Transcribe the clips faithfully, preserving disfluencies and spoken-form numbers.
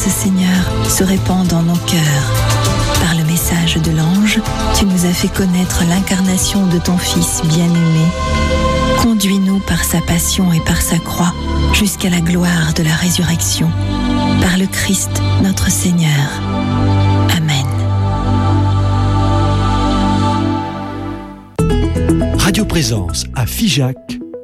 grâce, Seigneur, se répand dans nos cœurs. Par le message de l'ange, tu nous as fait connaître l'incarnation de ton Fils bien-aimé. Conduis-nous par sa passion et par sa croix jusqu'à la gloire de la résurrection. Par le Christ, notre Seigneur. Amen. Radio Présence à Figeac,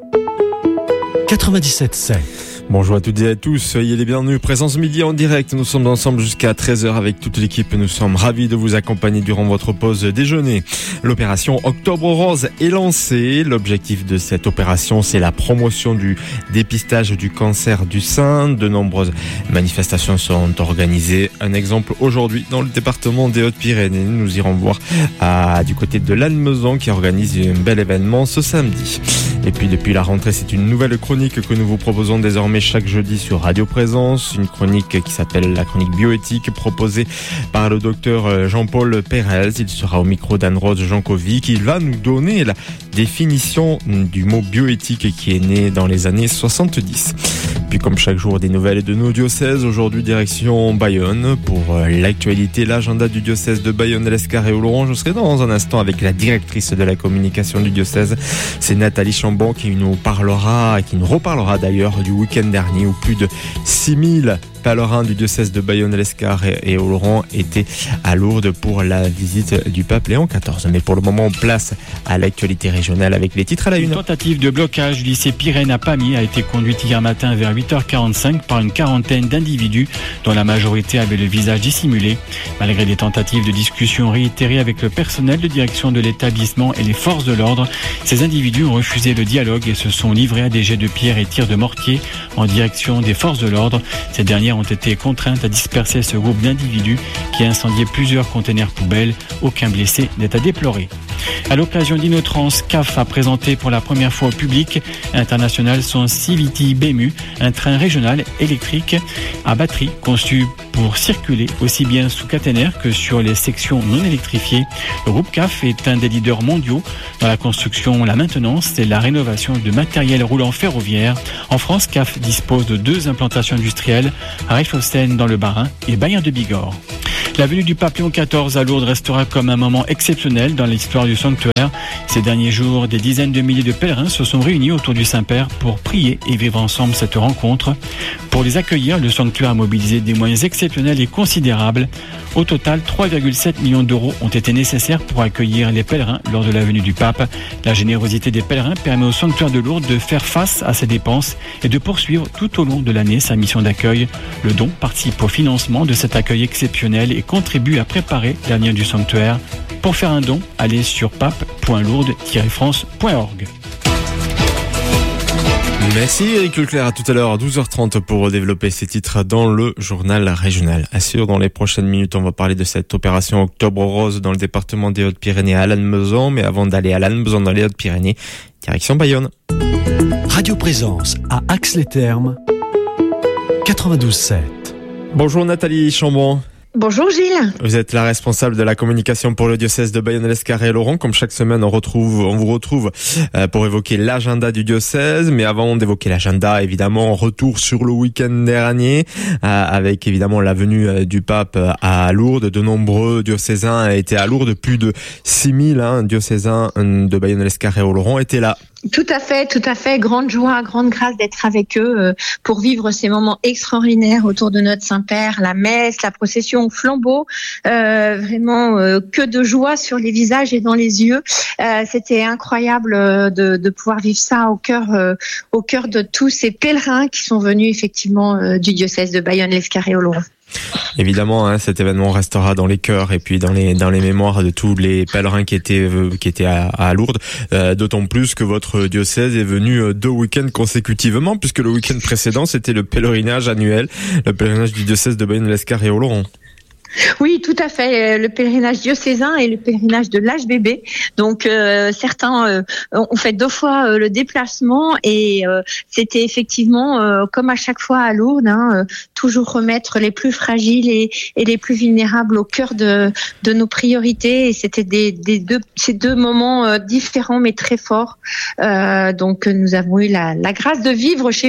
quatre-vingt-dix-sept sept. Bonjour à toutes et à tous, soyez les bienvenus. Présence midi en direct, nous sommes ensemble jusqu'à treize heures avec toute l'équipe. Nous sommes ravis de vous accompagner durant votre pause déjeuner. L'opération Octobre Rose est lancée. L'objectif de cette opération, c'est la promotion du dépistage du cancer du sein. De nombreuses manifestations sont organisées. Un exemple aujourd'hui dans le département des Hautes-Pyrénées. Nous irons voir à, du côté de Lannemezan qui organise un bel événement ce samedi. Et puis depuis la rentrée, c'est une nouvelle chronique que nous vous proposons désormais chaque jeudi sur Radio Présence. Une chronique qui s'appelle la chronique bioéthique proposée par le docteur Jean-Paul Pérez. Il sera au micro d'Anne-Rose Jankovic. Il va nous donner la définition du mot bioéthique qui est né dans les années soixante-dix. Puis comme chaque jour, des nouvelles de nos diocèses. Aujourd'hui, direction Bayonne. Pour l'actualité, l'agenda du diocèse de Bayonne-Lescar et Oloron. Je serai dans un instant avec la directrice de la communication du diocèse. C'est Nathalie Chambon qui nous parlera, qui nous reparlera d'ailleurs du week-end dernier où plus de six mille pèlerins du diocèse de Bayonne-Lescar et Oloron étaient à Lourdes pour la visite du pape Léon quatorze. Mais pour le moment, on place à l'actualité régionale avec les titres à la une. Une tentative de blocage du lycée Pyrène à Pamiers a été conduite hier matin vers huit heures quarante-cinq par une quarantaine d'individus dont la majorité avait le visage dissimulé. Malgré des tentatives de discussion réitérées avec le personnel de direction de l'établissement et les forces de l'ordre, ces individus ont refusé le dialogue et se sont livrés à des jets de pierre et tirs de mortier en direction des forces de l'ordre. Ces dernières ont été contraintes à disperser ce groupe d'individus qui a incendié plusieurs containers poubelles. Aucun blessé n'est à déplorer. À l'occasion d'Inotrans, C A F a présenté pour la première fois au public international son Civity B M U, un train régional électrique à batterie conçu pour circuler aussi bien sous caténaire que sur les sections non électrifiées. Le groupe C A F est un des leaders mondiaux dans la construction, la maintenance et la rénovation de matériel roulant ferroviaire. En France, C A F dispose de deux implantations industrielles, à Reichhausen dans le Bas-Rhin et Bayern de Bigorre. La venue du pape Léon quatorze à Lourdes restera comme un moment exceptionnel dans l'histoire du sanctuaire. Ces derniers jours, des dizaines de milliers de pèlerins se sont réunis autour du Saint-Père pour prier et vivre ensemble cette rencontre. Pour les accueillir, le sanctuaire a mobilisé des moyens exceptionnels et considérables. Au total, trois virgule sept millions d'euros ont été nécessaires pour accueillir les pèlerins lors de la venue du pape. La générosité des pèlerins permet au sanctuaire de Lourdes de faire face à ses dépenses et de poursuivre tout au long de l'année sa mission d'accueil. Le don participe au financement de cet accueil exceptionnel et contribue à préparer l'avenir du sanctuaire. Pour faire un don, allez sur pape point lourdes tiret france point org. Merci Eric Leclerc, à tout à l'heure à douze heures trente pour développer ces titres dans le journal régional. Assure, dans les prochaines minutes, on va parler de cette opération Octobre Rose dans le département des Hautes-Pyrénées à Lannemezan. Mais avant d'aller à Lannemezan dans les Hautes-Pyrénées, direction Bayonne. Radio Présence à Ax-les-Thermes, quatre-vingt-douze sept. Bonjour Nathalie Chambon. Bonjour Gilles. Vous êtes la responsable de la communication pour le diocèse de Bayonne-Lescar et Oloron. Comme chaque semaine, on retrouve, on vous retrouve pour évoquer l'agenda du diocèse. Mais avant d'évoquer l'agenda, évidemment, retour sur le week-end dernier, avec évidemment la venue du pape à Lourdes. De nombreux diocésains étaient à Lourdes. Plus de six mille hein, diocésains de Bayonne-Lescar et Oloron étaient là. Tout à fait, tout à fait. Grande joie, grande grâce d'être avec eux euh, pour vivre ces moments extraordinaires autour de notre Saint-Père, la messe, la procession au flambeau. Euh, vraiment, euh, que de joie sur les visages et dans les yeux. Euh, c'était incroyable euh, de, de pouvoir vivre ça au cœur, euh, au cœur de tous ces pèlerins qui sont venus effectivement euh, du diocèse de Bayonne-Lescar et Oloron. Évidemment, hein, cet événement restera dans les cœurs et puis dans les dans les mémoires de tous les pèlerins qui étaient euh, qui étaient à, à Lourdes. Euh, d'autant plus que votre diocèse est venu deux week-ends consécutivement, puisque le week-end précédent c'était le pèlerinage annuel, le pèlerinage du diocèse de Bayonne-Lescar et Oloron. Oui, tout à fait. Le pèlerinage diocésain et le pèlerinage de l'H B B. Donc, euh, certains euh, ont fait deux fois euh, le déplacement et euh, c'était effectivement, euh, comme à chaque fois à Lourdes, hein, euh, toujours remettre les plus fragiles et, et les plus vulnérables au cœur de, de nos priorités. Et c'était des, des deux, ces deux moments euh, différents mais très forts. Euh, donc, nous avons eu la, la grâce de vivre chez vous.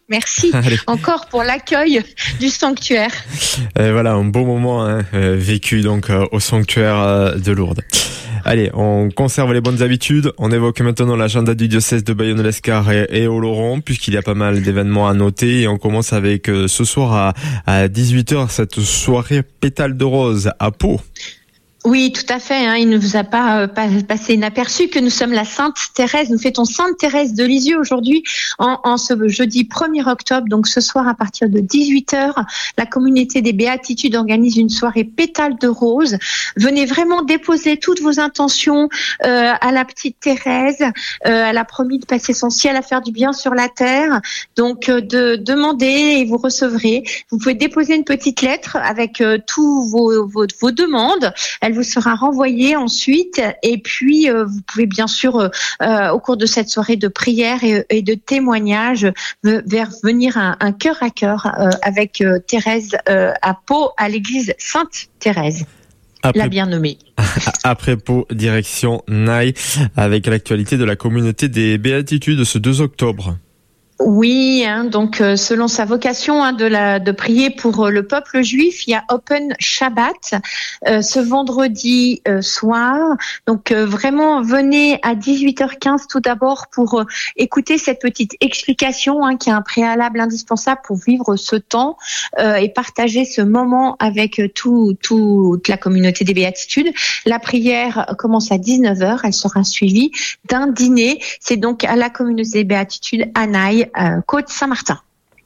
Merci Allez. Encore pour l'accueil du sanctuaire. Et voilà, un beau moment hein, vécu donc euh, au sanctuaire euh, de Lourdes. Allez, on conserve les bonnes habitudes. On évoque maintenant l'agenda du diocèse de Bayonne-Lescar et, et Oloron, puisqu'il y a pas mal d'événements à noter. Et on commence avec euh, ce soir à, à dix-huit heures, cette soirée pétale de rose à Pau. Oui, tout à fait. Hein. Il ne vous a pas, euh, pas passé inaperçu que nous sommes la Sainte Thérèse. Nous fêtons Sainte Thérèse de Lisieux aujourd'hui en, en ce jeudi premier octobre. Donc ce soir à partir de dix-huit heures, la communauté des Béatitudes organise une soirée pétale de rose. Venez vraiment déposer toutes vos intentions euh, à la petite Thérèse. Euh, elle a promis de passer son ciel à faire du bien sur la terre. Donc euh, de demander et vous recevrez. Vous pouvez déposer une petite lettre avec euh, tous vos, vos, vos demandes. Elle vous sera renvoyée ensuite et puis euh, vous pouvez bien sûr euh, euh, au cours de cette soirée de prière et, et de témoignage euh, vers venir un, un cœur à cœur euh, avec euh, Thérèse euh, à Pau à l'église Sainte-Thérèse. Après, la bien nommée. Après Pau, direction Naï avec l'actualité de la communauté des Béatitudes ce deux octobre. Oui, hein, donc euh, selon sa vocation hein, de, la, de prier pour euh, le peuple juif, il y a Open Shabbat euh, ce vendredi euh, soir. Donc euh, vraiment, venez à dix-huit heures quinze tout d'abord pour euh, écouter cette petite explication hein, qui est un préalable indispensable pour vivre ce temps euh, et partager ce moment avec euh, tout, tout, toute la communauté des Béatitudes. La prière commence à dix-neuf heures, elle sera suivie d'un dîner. C'est donc à la communauté des Béatitudes à Naï, Euh, Côte Saint-Martin.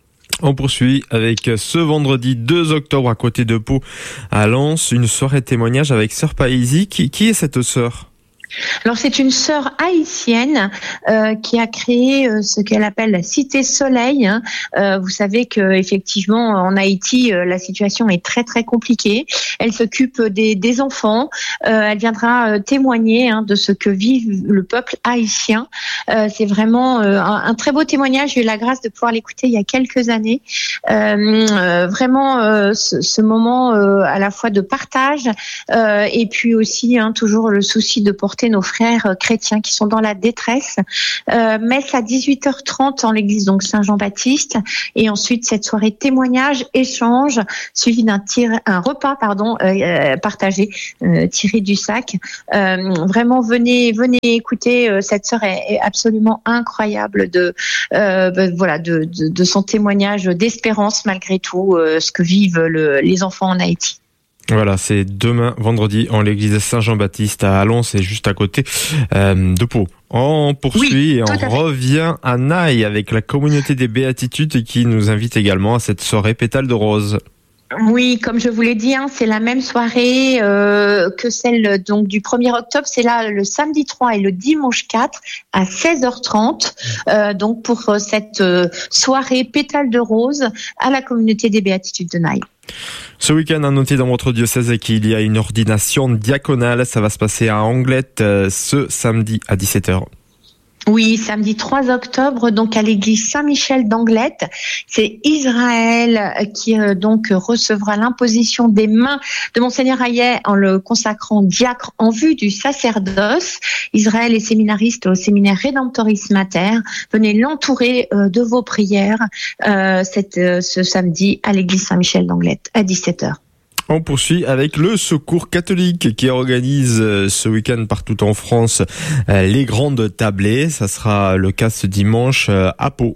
On poursuit avec ce vendredi deux octobre à côté de Pau à Lens, une soirée témoignage avec sœur Païsi. Qui, qui est cette sœur ? Alors c'est une sœur haïtienne euh, qui a créé euh, ce qu'elle appelle la Cité Soleil. Hein. Euh, vous savez que effectivement en Haïti euh, la situation est très très compliquée. Elle s'occupe des, des enfants. Euh, elle viendra euh, témoigner hein, de ce que vit le peuple haïtien. Euh, c'est vraiment euh, un, un très beau témoignage. J'ai eu la grâce de pouvoir l'écouter il y a quelques années. Euh, euh, vraiment euh, ce, ce moment euh, à la fois de partage euh, et puis aussi hein, toujours le souci de porter nos frères chrétiens qui sont dans la détresse. Euh, messe à dix-huit heures trente en l'église donc Saint-Jean-Baptiste et ensuite cette soirée témoignage, échange suivi d'un tir, un repas pardon euh, partagé euh, tiré du sac. Euh, vraiment venez venez écouter euh, cette sœur est, est absolument incroyable de euh, ben, voilà de, de de son témoignage d'espérance malgré tout euh, ce que vivent le, les enfants en Haïti. Voilà, c'est demain vendredi en l'église Saint-Jean-Baptiste à Allons, c'est juste à côté euh, de Pau. On poursuit oui, et on revient à Naï avec la communauté des Béatitudes qui nous invite également à cette soirée pétale de rose. Oui, comme je vous l'ai dit, hein, c'est la même soirée euh, que celle donc du premier octobre. C'est là le samedi trois et le dimanche quatre à seize heures trente. Euh, donc pour cette euh, soirée pétale de rose à la communauté des Béatitudes de Naï. Ce week-end, à noter dans votre diocèse qu'il y a une ordination diaconale. Ça va se passer à Anglette euh, ce samedi à dix-sept heures. Oui, samedi trois octobre, donc à l'église Saint-Michel d'Anglette. C'est Israël qui euh, donc recevra l'imposition des mains de Monseigneur Hayet en le consacrant diacre en vue du sacerdoce. Israël est séminariste au séminaire Redemptoris Mater. Venez l'entourer euh, de vos prières euh, cette, euh, ce samedi à l'église Saint-Michel d'Anglette à dix-sept heures. On poursuit avec le Secours catholique qui organise ce week-end partout en France les grandes tablées. Ça sera le cas ce dimanche à Pau.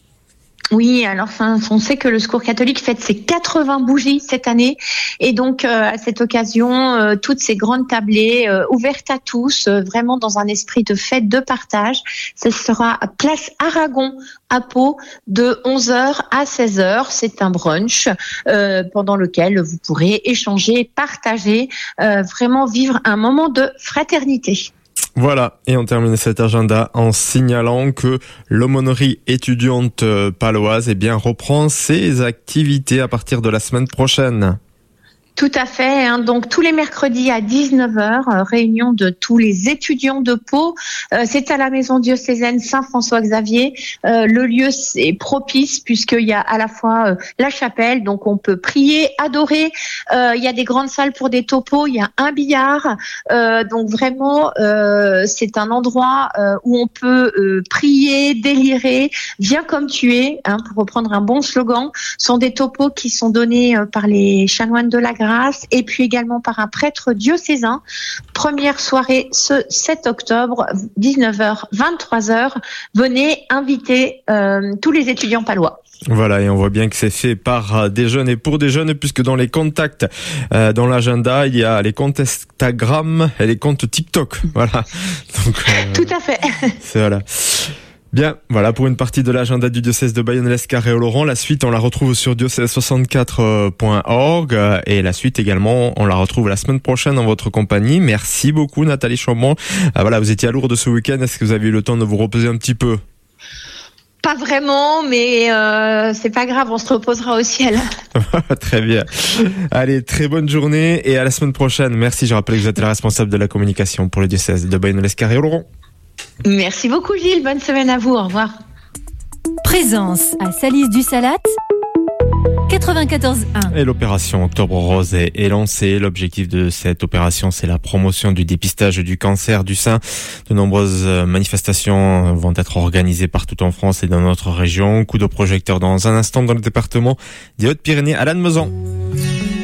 Oui, alors on sait que le Secours catholique fête ses quatre-vingts bougies cette année et donc euh, à cette occasion, euh, toutes ces grandes tablées euh, ouvertes à tous, euh, vraiment dans un esprit de fête, de partage. Ce sera à Place Aragon à Pau de onze heures à seize heures. C'est un brunch euh, pendant lequel vous pourrez échanger, partager, euh, vraiment vivre un moment de fraternité. Voilà, et on termine cet agenda en signalant que l'aumônerie étudiante paloise eh bien, reprend ses activités à partir de la semaine prochaine. Tout à fait. Hein. Donc tous les mercredis à dix-neuf heures, euh, réunion de tous les étudiants de Pau. Euh, c'est à la maison diocésaine Saint-François-Xavier. Euh, le lieu c'est propice puisqu'il y a à la fois euh, la chapelle, donc on peut prier, adorer. Euh, il y a des grandes salles pour des topos. Il y a un billard. Euh, donc vraiment, euh, c'est un endroit euh, où on peut euh, prier, délirer. Viens comme tu es, hein, pour reprendre un bon slogan. Ce sont des topos qui sont donnés euh, par les chanoines de la Grâce et puis également par un prêtre diocésain. Première soirée ce sept octobre, dix-neuf heures, vingt-trois heures. Venez inviter euh, tous les étudiants palois. Voilà, et on voit bien que c'est fait par des jeunes et pour des jeunes, puisque dans les contacts, euh, dans l'agenda, il y a les comptes Instagram et les comptes TikTok. Voilà. Donc, euh, tout à fait. C'est voilà. Bien, voilà pour une partie de l'agenda du diocèse de Bayonne-Lescarre-et-Oloron. La suite, on la retrouve sur diocèse soixante-quatre point org et la suite également, on la retrouve la semaine prochaine en votre compagnie. Merci beaucoup Nathalie Chaumont. Ah, voilà, vous étiez à Lourdes ce week-end. Est-ce que vous avez eu le temps de vous reposer un petit peu ? Pas vraiment, mais euh, c'est pas grave, on se reposera au ciel. Très bien. Allez, très bonne journée et à la semaine prochaine. Merci, je rappelle que vous êtes la responsable de la communication pour le diocèse de Bayonne-Lescarre-et-Oloron. Merci beaucoup Gilles, bonne semaine à vous, au revoir. Présence à Salis du Salat quatre-vingt-quatorze un. Et l'opération Octobre Rose est, est lancée. L'objectif de cette opération, c'est la promotion du dépistage du cancer du sein. De nombreuses manifestations vont être organisées partout en France et dans notre région. Coup de projecteur dans un instant dans le département des Hautes-Pyrénées à Lannemezan.